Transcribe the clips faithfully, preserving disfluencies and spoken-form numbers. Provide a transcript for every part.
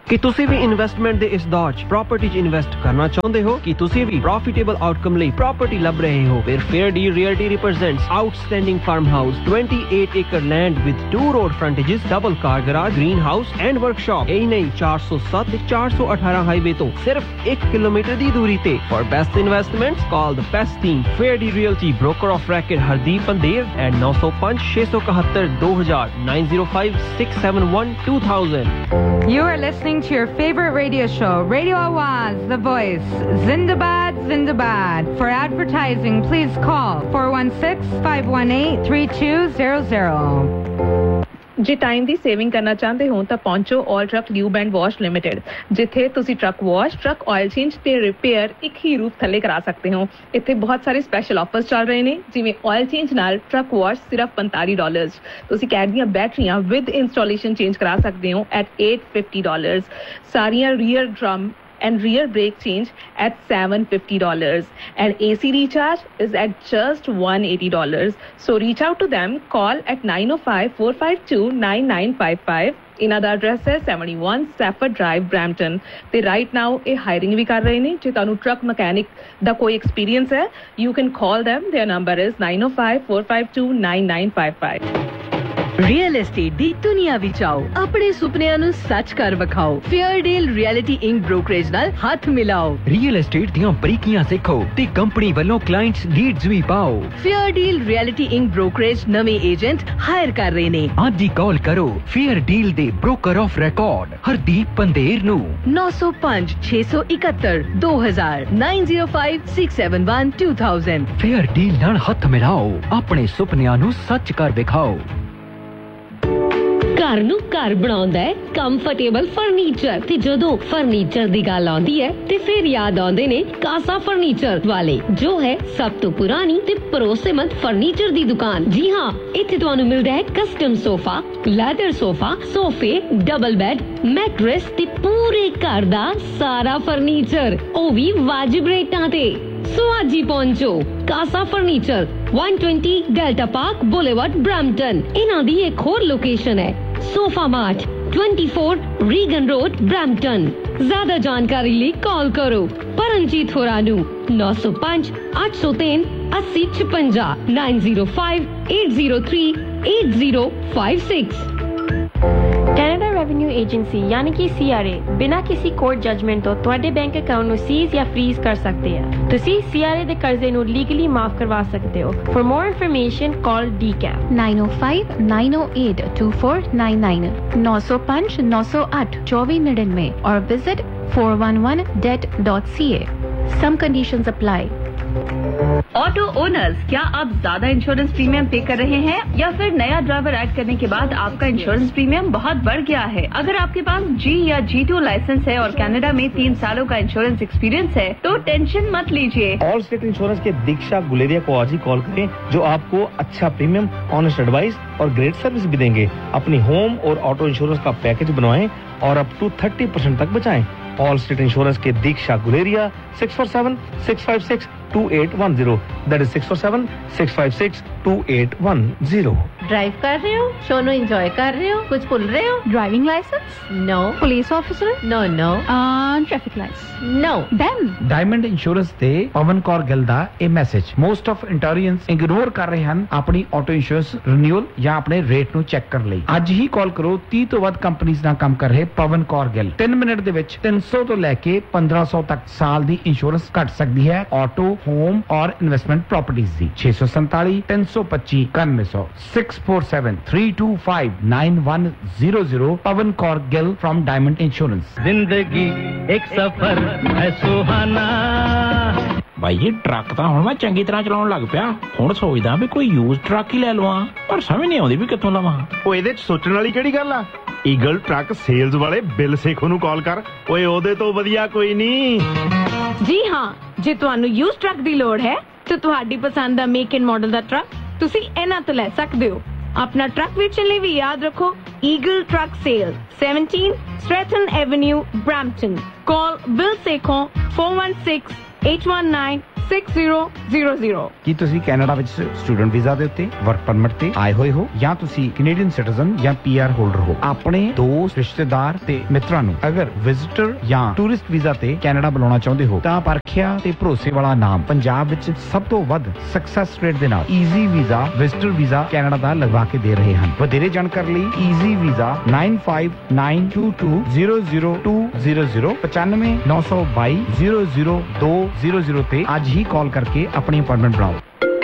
ਕਿ ਤੁਸੀਂ ਵੀ ਇਨਵੈਸਟਮੈਂਟ ਦੇ ਇਸ ਦੌਰ 'ਚ ਪ੍ਰਾਪਰਟੀ 'ਚ ਇਨਵੈਸਟ ਕਰਨਾ ਚਾਹੁੰਦੇ ਹੋ ਕਿ ਤੁਸੀਂ ਵੀ ਪ੍ਰੋਫਿਟੇਬਲ ਆਊਟਕਮ ਲਈ ਪ੍ਰਾਪਰਟੀ ਲੱਭ ਰਹੇ ਹੋ ਫਿਰ fair deal realty ਰਿਪਰੈਜ਼ੈਂਟਸ outstanding farm house twenty-eight acre land with two road frontages double car garage greenhouse and workshop ਇਹ ਨਹੀਂ four oh seven ਤੇ four eighteen ਹਾਈਵੇ ਤੋਂ ਸਿਰਫ one ਕਿਲੋਮੀਟਰ ਦੀ ਦੂਰੀ ਤੇ for best investments call the best team fair deal realty broker of record Hardeep Pandey at nine oh five six seven seven two thousand nine oh five six seven one two thousand. You are listening to your favorite radio show Radio Awaz The Voice Zindabad Zindabad. For advertising please call four one six five one eight three two zero zero. ਜੇ time ਦੀ saving ਕਰਨਾ ਚਾਹੁੰਦੇ ਹੋ ਤਾਂ ਪਹੁੰਚੋ ਆਲ truck lube and wash limited ਜਿੱਥੇ ਤੁਸੀਂ truck wash truck oil change ਤੇ repair ਇੱਕ ਹੀ ਰੂਫ ਥੱਲੇ ਕਰਾ ਸਕਦੇ ਹੋ ਇੱਥੇ ਬਹੁਤ ਸਾਰੇ ਸਪੈਸ਼ਲ ਆਫਰਸ ਚੱਲ ਰਹੇ ਨੇ ਜਿਵੇਂ ਆਇਲ ਚੇਂਜ ਨਾਲ ਟਰੱਕ ਵਾਸ਼ ਸਿਰਫ forty-five ਡਾਲਰਸ ਤੁਸੀਂ ਕੈਡ ਦੀਆਂ ਬੈਟਰੀਆਂ ਵਿਦ ਇੰਸਟਾਲੇਸ਼ਨ ਚੇਂਜ ਕਰਾ ਸਕਦੇ ਹੋ at eight hundred fifty dollars ਸਾਰੀਆਂ rear drum and rear brake change at seven hundred fifty dollars and A C recharge is at just one hundred eighty dollars. So reach out to them, call at nine oh five four five two nine nine five five. ਇਹਨਾਂ ਦਾ address ਹੈ seventy-one Stafford Drive Brampton ਤੇ right now ਇਹ hiring ਵੀ ਕਰ ਰਹੇ ਨੇ ਜੇ ਤੁਹਾਨੂੰ truck mechanic ਦਾ ਕੋਈ ਐਕਸਪੀਰੀਅੰਸ ਹੈ you can call them. Their number is nine oh five four five two nine nine five five. Real estate ਦੀ ਦੁਨੀਆ ਵਿੱਚ ਆਓ ਆਪਣੇ ਸੁਪਨਿਆਂ ਨੂੰ ਸੱਚ ਕਰ ਵਿਖਾਓ fair deal reality ink brokerage ਨਾਲ ਹੱਥ ਮਿਲਾਓ ਰੀਅਲ ਐਸਟੇਟ ਦੀਆਂ ਬਰੀਕੀਆਂ ਸਿੱਖੋ ਤੇ ਕੰਪਨੀ ਵੱਲੋਂ ਕਲਾਇੰਟਸ ਲੀਡਸ ਵੀ ਪਾਓ fair deal reality ink brokerage ਨਵੇਂ ਏਜੰਟ ਹਾਇਰ ਕਰ ਰਹੇ ਨੇ ਅੱਜ ਹੀ ਕਾਲ ਕਰੋ ਫੇਅਰ ਡੀਲ ਦੇ broker of record Hardeep Pander ਨੂੰ nine oh five six seven one two thousand nine oh five six seven one two thousand fair deal ਨਾਲ ਹੱਥ ਮਿਲਾਓ ਆਪਣੇ ਸੁਪਨਿਆਂ ਨੂੰ ਸੱਚ ਕਰ ਵਿਖਾਓ ਘਰ ਨੂੰ ਘਰ ਬਣਾਉਂਦਾ ਹੈ ਕੰਫਰਟੇਬਲ ਫਰਨੀਚਰ ਤੇ ਜਦੋਂ ਫਰਨੀਚਰ ਦੀ ਗੱਲ ਆਉਂਦੀ ਹੈ ਤੇ ਫਿਰ ਯਾਦ ਆਉਂਦੇ ਨੇ ਕਾਸਾ ਫਰਨੀਚਰ ਵਾਲੇ ਜੋ ਹੈ ਸਭ ਤੋਂ ਪੁਰਾਣੀ ਤੇ ਭਰੋਸੇਮੰਦ ਫਰਨੀਚਰ ਦੀ ਦੁਕਾਨ ਜੀ ਹਾਂ ਇੱਥੇ ਤੁਹਾਨੂੰ ਮਿਲਦਾ ਹੈ ਕਸਟਮ ਸੋਫਾ ਲੈਦਰ ਸੋਫਾ ਸੋਫੇ ਡਬਲ ਬੈੱਡ ਮੈਟਰੈਸ ਤੇ ਪੂਰੇ ਘਰ ਦਾ ਸਾਰਾ ਫਰਨੀਚਰ ਉਹ ਵੀ ਵਾਜਿਬ ਰੇਟਾਂ ਤੇ ਸੋ ਅੱਜ ਹੀ ਪਹੁੰਚੋ ਕਾਸਾ furniture one twenty Delta Park Boulevard Brampton ਇਹਨਾਂ ਦੀ ਇੱਕ ਹੋਰ ਲੋਕੇਸ਼ਨ ਹੈ sofa mart twenty-four Regan Road Brampton ਜ਼ਿਆਦਾ ਜਾਣਕਾਰੀ ਲਈ ਕਾਲ ਕਰੋ ਪਰਮਜੀਤ ਹੋਰਾਂ ਨੂੰ nine oh five eight oh three eighty fifty nine oh five eight oh three eight oh five six Canada revenue agency ਯਾਨੀ ਕਿ C R A ਬਿਨਾਂ ਕਿਸੇ ਕੋਰਟ ਜਜਮੈਂਟ ਤੋਂ ਤੁਹਾਡੇ ਬੈਂਕ ਅਕਾਊਂਟ ਨੂੰ ਸੀਜ਼ ਜਾਂ ਫ੍ਰੀਜ਼ ਕਰ ਸਕਦੇ ਆ ਤੁਸੀਂ C R A ਦੇ ਕਰਜ਼ੇ ਨੂੰ ਲੀਗਲੀ ਮਾਫ ਕਰਵਾ ਸਕਦੇ ਹੋ for more information call D C A P nine oh five nine oh eight two four nine nine nine oh five nine oh eight twenty ninety-nine or visit four one one debt dot c a. Some conditions apply. Auto owners क्या आप ज्यादा insurance premium पे कर रहे हैं या फिर नया ड्राइवर ऐड करने के बाद आपका इंश्योरेंस प्रीमियम बहुत बढ़ गया है अगर आपके पास जी या जी टू लाइसेंस है और कनाडा में तीन सालों का इंश्योरेंस एक्सपीरियंस है तो टेंशन मत लीजिए ऑल स्टेट इंश्योरेंस के दीक्षा गुलेरिया को आज ही कॉल करें जो आपको अच्छा प्रीमियम ऑनेस्ट एडवाइस और ग्रेट सर्विस भी देंगे अपनी होम और ऑटो इंश्योरेंस का पैकेज बनवाएं और अप टू thirty percent तक बचाएं ऑल स्टेट इंश्योरेंस के दीक्षा Guleria six four seven six five six two eight one zero that is six four seven six five six two eight one zero drive कर रहे हो show no enjoy कर रहे हो कुछ भूल रहे हो driving licence no police officer no no traffic licence no then diamond insurance ਤੇ ਪਵਨ ਕੌਰ ਗਿੱਲ ਦਾ ਇਹ ਮੈਸੇਜ ਮੋਸਟ ਆਫ ਇੰਟੋਰੀਅੰਸ ਇਗਨੋਰ ਕਰ ਰਹੇ ਹਨ ਆਪਣੀ ਆਟੋ ਇੰਸ਼ੋਰੈਂਸ ਰੀਨਿਊਅਲ ਜਾਂ ਆਪਣੇ ਰੇਟ ਨੂੰ ਚੈੱਕ ਕਰਨ ਲਈ ਅੱਜ ਹੀ ਕਾਲ ਕਰੋ thirty ਤੋਂ ਵੱਧ ਕੰਪਨੀਆਂ ਨਾਲ ਕੰਮ ਕਰ ਰਹੇ ਪਵਨ ਕੌਰ ਗਿੱਲ ਤਿੰਨ ਮਿੰਟ ਦੇ ਵਿੱਚ ਤਿੰਨ ਸੌ ਤੋਂ ਲੈ ਕੇ ਪੰਦਰਾਂ ਸੌ ਤੱਕ ਸਾਲ ਦੀ ਇੰਸ਼ੋਰੈਂਸ ਘਟ ਸਕਦੀ ਹੈ ਆਟੋ ਹੋਮ ਔਰ ਇਨਵੈਸਟਮੈਂਟ ਪ੍ਰਾਪਰਟੀਜ਼ ਦੀ ਛੇ ਸੌ ਸੰਤਾਲੀ ਤਿੰਨ ਸੌ ਪੱਚੀ ਇਕਾਨਵੇਂ ਸੌ six four seven three two five nine one zero zero Pawan Kaur Gill from diamond insurance जिंदगी एक सफर है सुहाना भाई ये ट्रक ਤਾਂ ਹੁਣ ਮੈਂ ਚੰਗੀ ਤਰ੍ਹਾਂ ਚਲਾਉਣ ਲੱਗ ਪਿਆ ਹੁਣ ਸੋਚਦਾ ਵੀ ਕੋਈ ਯੂਜ਼ ਟਰੱਕ ਹੀ ਲੈ ਲਵਾਂ ਪਰ ਸਮਝ ਨਹੀਂ ਆਉਂਦੀ ਵੀ ਕਿੱਥੋਂ ਲਵਾਂ ਉਹ ਇਹਦੇ ਚ ਸੋਚਣ ਵਾਲੀ ਕਿਹੜੀ ਗੱਲ ਆ ਈਗਲ ਟਰੱਕ ਸੇਲਸ ਵਾਲੇ ਬਿਲ ਸੇਖੋ ਨੂੰ ਕਾਲ ਕਰ ਓਏ ਉਹਦੇ ਤੋਂ ਵਧੀਆ ਕੋਈ ਨਹੀਂ ਜੀ ਹਾਂ ਜੇ ਤੁਹਾਨੂੰ ਯੂਜ਼ ਟਰੱਕ ਦੀ ਲੋੜ ਹੈ ਤੇ ਤੁਹਾਡੀ ਪਸੰਦ ਦਾ make and model the truck ਤੁਸੀਂ ਇਹਨਾਂ ਤੋਂ ਲੈ ਸਕਦੇ ਹੋ अपना ट्रक बेचने लिए भी याद रखो eagle truck cell seventeen Stratton Avenue Brampton call bill Sekhon four one six eight one nine six zero zero zero. ਕੀ ਤੁਸੀਂ ਕੈਨੇਡਾ ਵਿੱਚ ਸਟੂਡੈਂਟ ਵੀਜ਼ਾ ਦੇ ਉੱਤੇ ਵਰਕ ਪਰਮਿਟ ਤੇ ਆਏ ਹੋਏ ਹੋ ਜਾਂ ਤੁਸੀਂ ਕੈਨੇਡੀਅਨ ਸਿਟੀਜ਼ਨ ਜਾਂ ਪੀਆਰ ਹੋਲਡਰ ਹੋ? ਆਪਣੇ ਦੋਸਤ, ਰਿਸ਼ਤੇਦਾਰ ਤੇ ਮਿੱਤਰਾਂ ਨੂੰ ਅਗਰ ਵਿਜ਼ਿਟਰ ਜਾਂ ਟੂਰਿਸਟ ਵੀਜ਼ਾ ਤੇ ਕੈਨੇਡਾ ਬੁਲਾਉਣਾ ਚਾਹੁੰਦੇ ਹੋ ਤਾਂ ਪਰਖਿਆ ਤੇ ਭਰੋਸੇ ਵਾਲਾ ਨਾਮ ਪੰਜਾਬ ਵਿੱਚ ਸਭ ਤੋਂ ਵੱਧ ਸਕਸੈਸ ਰੇਟ ਦੇ ਨਾਲ easy visa visitor visa Canada ਦਾ ਲਗਵਾ ਕੇ ਦੇ ਰਹੇ ਹਨ। ਵਧੇਰੇ ਜਾਣਕਾਰੀ ਲਈ easy visa ਨਾइन five nine to to zero zero to zero zero पचानवे नौ सौ बाई जीरो जीरो दो जीरो जीरो ਤੇ ਅੱਜ ਹੀ ਕਾਲ ਕਰਕੇ ਆਪਣੀ ਅਪਾਇੰਟਮੈਂਟ ਬਣਾਓ।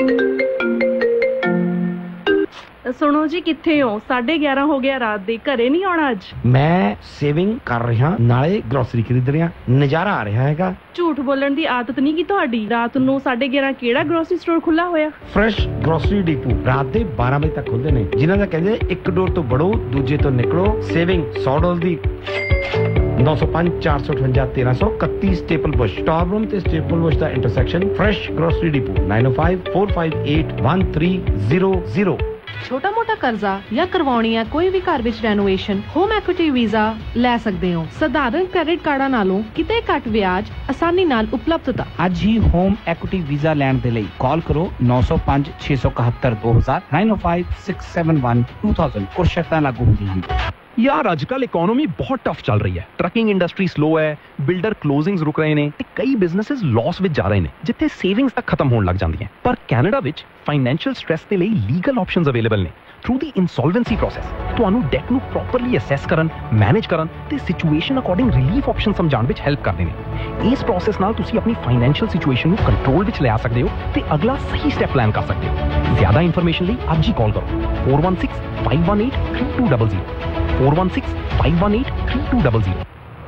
ਸੁਣੋ ਜੀ, ਕਿੱਥੇ ਹੋ? ਸਾਢੇ ਗਿਆਰਾਂ ਹੋ ਗਿਆ ਰਾਤ ਦੇ, ਘਰੇ ਨਹੀਂ ਆਉਣਾ ਅੱਜ? ਮੈਂ ਸੇਵਿੰਗ ਕਰ ਰਿਹਾ, ਨਾਲੇ ਗਰੋਸਰੀ ਖਰੀਦ ਰਿਹਾ, ਨਜ਼ਾਰਾ ਆ ਰਿਹਾ ਹੈਗਾ। ਝੂਠ ਬੋਲਣ ਦੀ ਆਦਤ ਨਹੀਂ ਕੀ ਤੁਹਾਡੀ? ਰਾਤ ਨੂੰ ਸਾਢੇ ਗਿਆਰਾਂ ਕਿਹੜਾ ਗਰੋਸਰੀ ਸਟੋਰ ਖੁੱਲਾ ਹੋਇਆ? ਫਰੈਸ਼ ਗਰੋਸਰੀ ਡਿਪੂ ਰਾਤ ਦੇ ਬਾਰਾਂ ਵਜੇ ਤੱਕ ਖੁੱਲਦੇ ਨੇ, ਜਿਨ੍ਹਾਂ ਦਾ ਕਹਿੰਦੇ ਇੱਕ ਡੋਰ ਤੋਂ ਵੜੋ ਦੂਜੇ ਤੋਂ ਨਿਕਲੋ। ਸੇਵਿੰਗ सौ डॉलर ਦੀ नौ सौ पाँच चार सौ अठवंजा तेरह सौ इकतीस स्टेपल बुश स्टॉर रूम ਤੇ स्टेपल बुश ਦਾ intersection. Fresh grocery depot nine ओ five four five eight one three zero zero. ਛੋਟਾ ਮੋਟਾ ਕਰਜ਼ਾ ਜਾਂ ਕਰਵਾਉਣੀ ਹੈ ਕੋਈ ਵੀ ਘਰ ਵਿੱਚ ਰੈਨੋਵੇਸ਼ਨ, ਹੋਮ ਐਕੁਇਟੀ ਵੀਜ਼ਾ ਲੈ ਸਕਦੇ ਹੋ। ਸਧਾਰਨ ਕ੍ਰੈਡਿਟ ਕਾਰਡਾਂ ਨਾਲੋਂ ਕਿਤੇ ਘੱਟ ਵਿਆਜ, ਆਸਾਨੀ ਨਾਲ ਉਪਲਬਧਤਾ। ਅੱਜ ਹੀ ਹੋਮ ਐਕੁਇਟੀ ਵੀਜ਼ਾ ਲੈਣ ਦੇ ਲਈ ਕਾਲ ਕਰੋ नौ सौ पाँच छह सौ इकहत्तर दो हज़ार नाइन ओ five six seven one two thousand. कुछ शर्तां लागू होंगी हैं। यार अजकल इकोनॉमी बहुत टफ चल रही है। ट्रकिंग इंडस्ट्री स्लो है, बिल्डर क्लोजिंग्स रुक रहे ने ते कई बिजनेसेस लॉस विच जा रहे ने, जिथे सेविंग्स तक खत्म होने लग जांदियां। पर कैनेडा विच फाइनेंशियल स्ट्रेस दे लई लीगल ऑप्शंस अवेलेबल ने। थ्रू दी इंसॉल्वेंसी प्रोसेस ਤੁਹਾਨੂੰ ਡੈਟ ਨੂੰ ਪ੍ਰੋਪਰਲੀ ਅਸੈਸ ਕਰਨ, ਮੈਨੇਜ ਕਰਨ ਤੇ ਸਿਚੁਏਸ਼ਨ ਅਕੋਰਡਿੰਗ ਰਿਲੀਫ ਆਪਸ਼ਨ ਸਮਝਾਉਣ ਵਿੱਚ ਹੈਲਪ ਕਰਦੇ ਨੇ। ਇਸ ਪ੍ਰੋਸੈਸ ਨਾਲ ਤੁਸੀਂ ਆਪਣੀ ਫਾਈਨੈਂਸ਼ੀਅਲ ਸਿਚੁਏਸ਼ਨ ਨੂੰ ਕੰਟਰੋਲ ਵਿੱਚ ਲਿਆ ਸਕਦੇ ਹੋ ਤੇ ਅਗਲਾ ਸਹੀ ਸਟੈਪ ਪਲਾਨ ਕਰ ਸਕਦੇ ਹੋ। ਜ਼ਿਆਦਾ ਇਨਫੋਰਮੇਸ਼ਨ ਲਈ ਅੱਜ ਹੀ ਕਾਲ ਕਰੋ four one six five one eight three to double zero four one six five one eight three to double zero.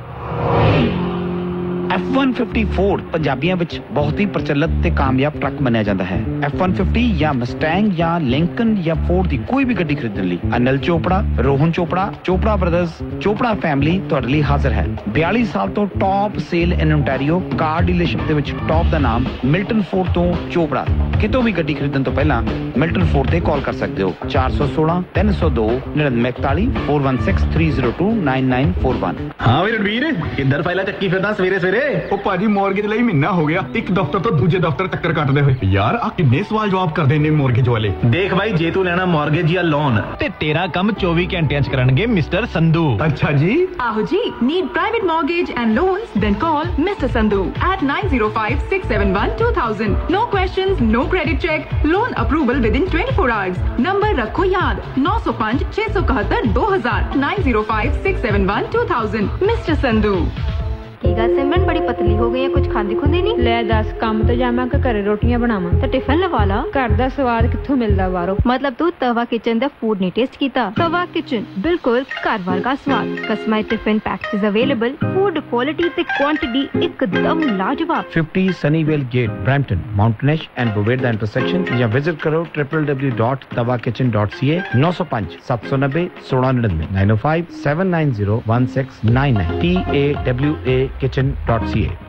F one fifty Ford ਪੰਜਾਬੀਆਂ ਵਿੱਚ ਬਹੁਤ ਹੀ ਪ੍ਰਚਲਿਤ ਤੇ ਕਾਮਯਾਬ ਟਰੱਕ ਮੰਨਿਆ ਜਾਂਦਾ ਹੈ। एफ वन फिफ्टी ਜਾਂ ਮਸਟੈਂਗ ਜਾਂ ਲਿੰਕਨ ਜਾਂ ਫੋਰਡ ਦੀ ਕੋਈ ਵੀ ਗੱਡੀ ਖਰੀਦਣ ਲਈ ਅਨਿਲ ਚੋਪੜਾ, ਰੋਹਨ ਚੋਪੜਾ, ਚੋਪੜਾ ਬ੍ਰਦਰਜ਼, ਚੋਪੜਾ ਫੈਮਿਲੀ ਤੁਹਾਡੇ ਲਈ ਹਾਜ਼ਰ ਹੈ। बयालीस ਸਾਲ ਤੋਂ ਟੌਪ ਸੇਲ ਇਨ ਓਨਟਾਰੀਓ ਕਾਰ ਡੀਲਰਸ਼ਿਪ ਦੇ ਵਿੱਚ ਟੌਪ ਦਾ ਨਾਮ ਮਿਲਟਨ ਫੋਰਡ ਤੋਂ ਚੋਪੜਾ। ਕਿਤੋਂ ਵੀ ਗੱਡੀ ਖਰੀਦਣ ਤੋਂ ਪਹਿਲਾਂ ਮਿਲਟਨ ਫੋਰਡ ਤੇ ਕਾਲ ਕਰ ਸਕਦੇ ਹੋ चार सौ सोलह तीन सौ दो नड़िनवे इकतालीस four one six three zero to nine nine four one. हाँ भी रणवीर, किधर फाइला चक्की फिरदा सवेरे सवेरे? ਉਹ ਭਾਜੀ ਮੌਰਗੇਜ ਲਈ ਮਹੀਨਾ ਹੋ ਗਿਆ, ਇੱਕ ਦਫ਼ਤਰ ਤੋਂ ਦੂਜੇ ਦਫ਼ਤਰ ਚੱਕਰ ਕੱਟਦੇ ਹੋਏ। ਯਾਰ ਆ ਕਿੰਨੇ ਸਵਾਲ ਜਵਾਬ ਕਰਦੇ ਨੇ ਮੌਰਗੇਜ ਵਾਲੇ। ਦੇਖ ਭਾਈ, ਜੇ ਤੂੰ ਲੈਣਾ ਮੌਰਗੇਜ ਜਾਂ ਲੋਨ ਤੇ ਤੇਰਾ ਕੰਮ ਚੌਵੀ ਘੰਟਿਆਂ ਚ ਕਰਨਗੇ ਮਿਸਟਰ ਸੰਧੂ। ਅੱਛਾ ਜੀ। ਆਹੋ ਜੀ, need private mortgage and loans? Then call mister Sandhu at nine zero five six seven one two thousand। No questions, no credit check, loan approval within twenty-four hours। Number रखो याद नौ सौ पाँच छह सौ इकहत्तर दो हज़ार nine zero five six seven one two thousand। Mister Sandhu. ਕੀ ਗੱਲ ਸਿਮਰਨ, ਬੜੀ ਪਤਲੀ ਹੋ ਗਈ ਹੈ, ਕੁਝ ਖਾਂਦੀ ਖੁੰਦੀ ਨਹੀਂ? ਲੈ ਦੱਸ, ਕੰਮ ਤੇ ਜਾਵਾਂ ਕਿ ਘਰੇ ਰੋਟੀਆਂ ਬਣਾਵਾਂ? ਤਾਂ ਟਿਫਨ ਲਵਾ ਲਾ। ਘਰ ਦਾ ਸਵਾਦ ਕਿੱਥੋਂ ਮਿਲਦਾ ਬਾਹਰੋਂ? ਮਤਲਬ ਤੂੰ ਤਵਾ ਕਿਚਨ ਦਾ ਫੂਡ ਨਹੀਂ ਟੇਸਟ ਕੀਤਾ? ਤਵਾ ਕਿਚਨ ਬਿਲਕੁਲ ਘਰ ਵਰਗਾ ਸਵਾਦ। Customised tiffin packages available, food quality ਤੇ ਕੁਆਂਟੀਟੀ ਇੱਕਦਮ ਲਾਜਵਾਬ। Fifty Sunnyvale gate Brampton माउंटेनेश and बोवेड दा इंटरसेक्शन या विजिट करो डब्ल्यू डब्ल्यू डब्ल्यू डॉट तवा किचन डॉट सी ए। नौ सौ पाँच सात सौ नब्बे सोलह निन्यानवे nine O five seven nine zero one six nine nine T A W A kitchen dot C A.